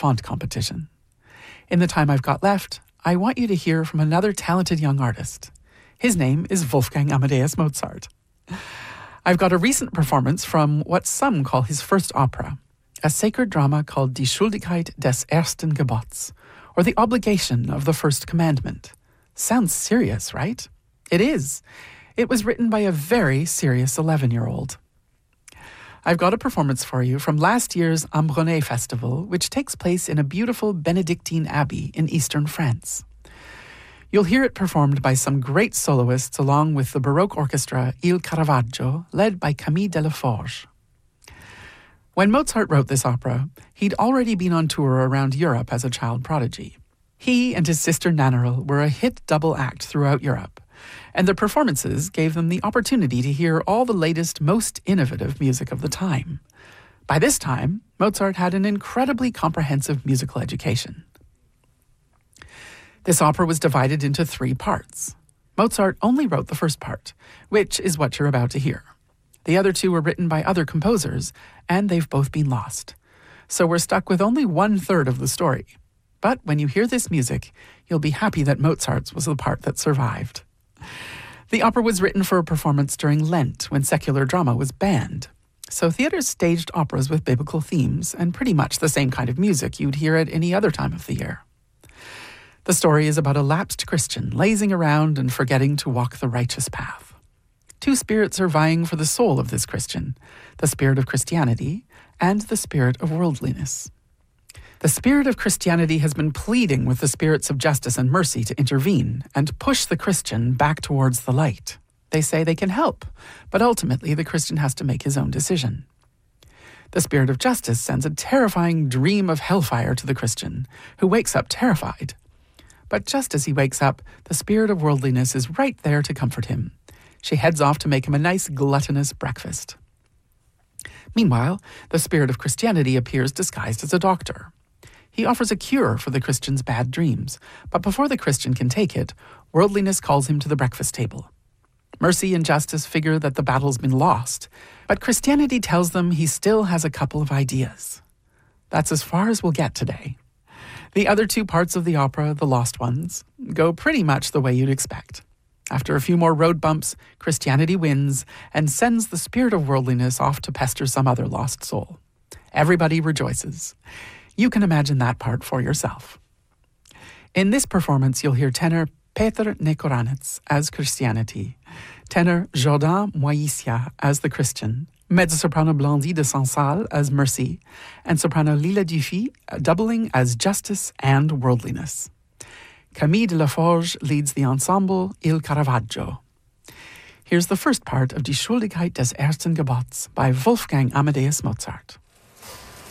font competition. In the time I've got left, I want you to hear from another talented young artist. His name is Wolfgang Amadeus Mozart. I've got a recent performance from what some call his first opera, a sacred drama called Die Schuldigkeit des ersten Gebots, or the obligation of the first commandment. Sounds serious, right? It is. It was written by a very serious 11-year-old. I've got a performance for you from last year's Ambronay Festival, which takes place in a beautiful Benedictine abbey in eastern France. You'll hear it performed by some great soloists along with the Baroque orchestra Il Caravaggio, led by Camille Delaforge. When Mozart wrote this opera, he'd already been on tour around Europe as a child prodigy. He and his sister Nannerl were a hit double act throughout Europe, and their performances gave them the opportunity to hear all the latest, most innovative music of the time. By this time, Mozart had an incredibly comprehensive musical education. This opera was divided into 3 parts. Mozart only wrote the first part, which is what you're about to hear. The other 2 were written by other composers, and they've both been lost. So we're stuck with only 1/3 of the story. But when you hear this music, you'll be happy that Mozart's was the part that survived. The opera was written for a performance during Lent, when secular drama was banned. So theaters staged operas with biblical themes and pretty much the same kind of music you'd hear at any other time of the year. The story is about a lapsed Christian lazing around and forgetting to walk the righteous path. 2 spirits are vying for the soul of this Christian, the spirit of Christianity and the spirit of worldliness. The spirit of Christianity has been pleading with the spirits of justice and mercy to intervene and push the Christian back towards the light. They say they can help, but ultimately the Christian has to make his own decision. The spirit of justice sends a terrifying dream of hellfire to the Christian, who wakes up terrified. But just as he wakes up, the spirit of worldliness is right there to comfort him. She heads off to make him a nice gluttonous breakfast. Meanwhile, the spirit of Christianity appears disguised as a doctor. He offers a cure for the Christian's bad dreams, but before the Christian can take it, worldliness calls him to the breakfast table. Mercy and justice figure that the battle's been lost, but Christianity tells them he still has a couple of ideas. That's as far as we'll get today. The other 2 parts of the opera, The Lost Ones, go pretty much the way you'd expect. After a few more road bumps, Christianity wins and sends the spirit of worldliness off to pester some other lost soul. Everybody rejoices. You can imagine that part for yourself. In this performance, you'll hear tenor Petr Nekoranec as Christianity, tenor Jordan Moisia as the Christian, mezzo-soprano Blandie de Sansal as Mercy, and soprano Lila Dufy doubling as Justice and Worldliness. Camille Delaforge leads the ensemble Il Caravaggio. Here's the first part of Die Schuldigkeit des ersten Gebots by Wolfgang Amadeus Mozart.